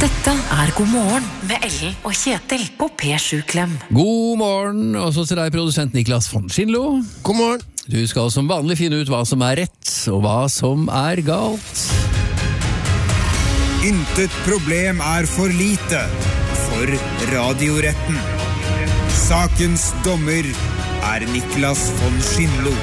Dette God morgen med Ellen og Kjetil på P7 Klem. God morgen, også til deg, produsent Niklas von Schindlo. God morgen. Du skal som vanlig finne ut hva som rett, og hva som galt. Intet problem for lite for radioretten. Sakens dommer Niklas von Schindlo.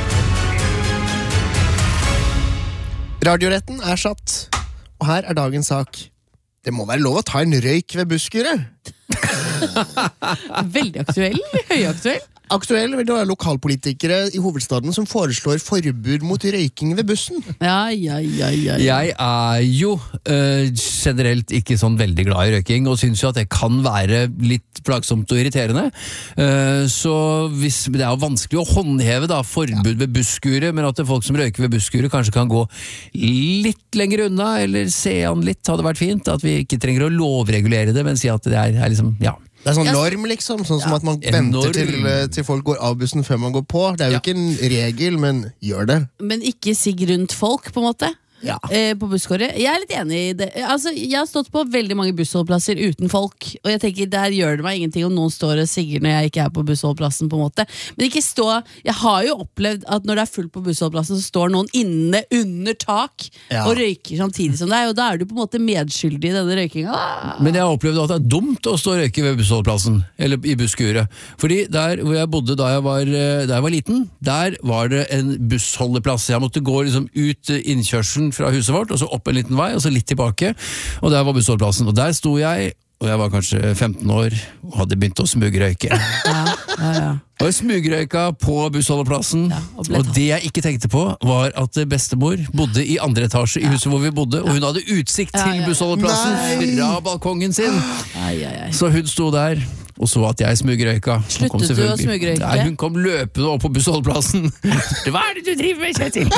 Radioretten satt, og her dagens sak. Det må være lov å ta en røyk ved busskuret. Veldig aktuell, høyaktuell. Aktuell vil det være lokalpolitikere i hovedstaden som foreslår forbud mot røyking ved bussen. Ja. Jeg jo generelt ikke sånn veldig glad i røyking, og synes jo at det kan være litt plagsomt og irriterende. Så hvis det jo vanskelig å håndheve forbud ved busskuret, men at folk som røyker ved busskuret kanskje kan gå litt lenger unna, eller se an litt, hadde vært fint. At vi ikke trenger å lovregulere det, men si at det liksom, ja. Det sånn norm, liksom, sånn som at man venter til folk går av bussen før man går på. Det jo ikke en regel, men gjør det. Men ikke sigg rundt folk, på en måte. Ja. På busskåret. Jeg litt enig i det. Altså, jeg har stått på veldig mange bussholdplasser uten folk, og jeg tenker, der gjør det meg ingenting om noen står og sigger når jeg ikke på bussholdplassen, på en måte. Men ikke stå. Jeg har jo opplevd at når det fullt på bussholdplassen, så står noen inne under tak og røyker samtidig som deg, og da du på en måte medskyldig i denne røykinga. Men jeg har opplevd at det dumt å stå og røyke ved bussholdplassen, eller i busskuret. Fordi der hvor jeg bodde da jeg var liten, der var det en bussholdeplass. Jeg måtte gå liksom ut innkjørselen fra huset vårt, og så opp en liten vei, og så litt tilbake, og der var bussholdplassen, og der sto jeg, og jeg var kanskje 15 år, og hadde begynt å smugrøyke. Og jeg smugrøyka på bussholdeplassen, og det jeg ikke tenkte på, var at bestemor bodde i andre etasje i huset hvor vi bodde, og hun hadde utsikt til bussholdeplassen fra balkongen sin. Så hun sto der, og så at jeg smugrøyka. Sluttet du å smugrøyke? Nei, hun kom løpende opp på bussholdplassen. Hva det du driver med, Kjetil?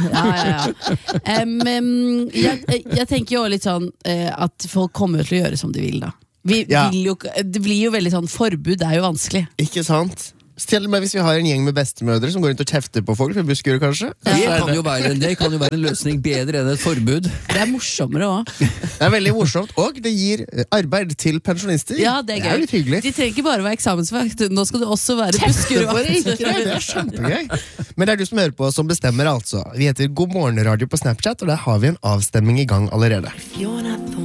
Jeg tenker jo litt sånn at folk kommer til å gjøre som de vil da. Det blir jo veldig sånn, forbud jo vanskelig. Ikke sant? Til og med hvis vi har en gjeng med bestemødre som går rundt og kjefter på folk ved busskuret, kanskje. Det kan jo være en løsning bedre enn et forbud. Det morsommere også. Det veldig morsomt, og det gir arbeid til pensjonister. Ja, det gøy. Det litt hyggelig. De trenger ikke bare være eksamensvakt, nå skal du også være busskurvakt. Det kjempegøy. Men det du som hører på som bestemmer altså. Vi heter God morgen radio på Snapchat, og der har vi en avstemming i gang allerede.